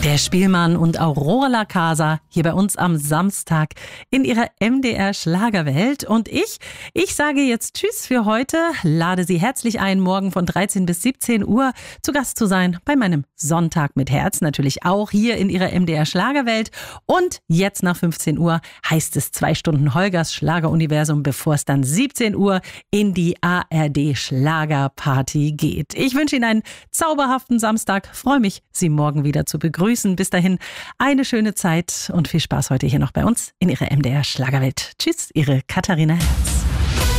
Der Spielmann und Aurora La Casa hier bei uns am Samstag in ihrer MDR Schlagerwelt. Und ich sage jetzt Tschüss für heute, lade Sie herzlich ein, morgen von 13 bis 17 Uhr zu Gast zu sein bei meinem Sonntag mit Herz, natürlich auch hier in ihrer MDR Schlagerwelt. Und jetzt nach 15 Uhr heißt es 2 Stunden Holgers Schlageruniversum, bevor es dann 17 Uhr in die ARD Schlagerparty geht. Ich wünsche Ihnen einen zauberhaften Samstag, freue mich, Sie morgen wieder zu begrüßen. Bis dahin eine schöne Zeit und viel Spaß heute hier noch bei uns in ihrer MDR Schlagerwelt. Tschüss, ihre Katharina Herz.